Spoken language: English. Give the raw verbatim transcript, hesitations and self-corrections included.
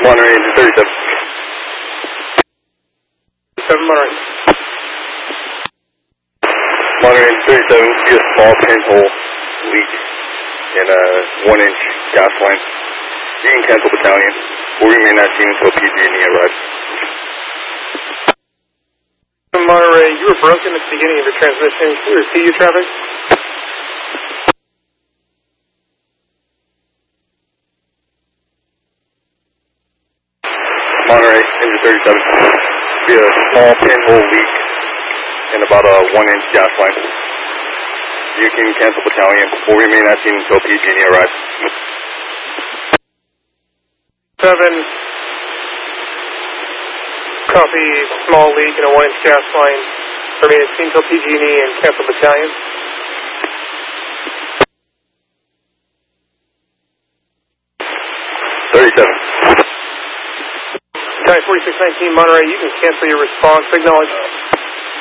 Monterey, engine thirty-seven. seven Monterey. Monterey, engine thirty-seven, see a small pinhole leak in a one inch gas line. You can cancel battalion. We'll remain at scene until P G and E arrives. Monterey, you were broken at the beginning of your transmission. Can you repeat your traffic? Monterey, engine thirty-seven. See a small pinhole leak in about a one inch gas line. You can cancel battalion. We'll remain at scene until P G and E arrives. Seven. Copy, small leak in a one inch gas line. Remain at scene until P G and E and cancel battalion. thirty-seven. Battalion forty-six nineteen Monterey, you can cancel your response. Acknowledge.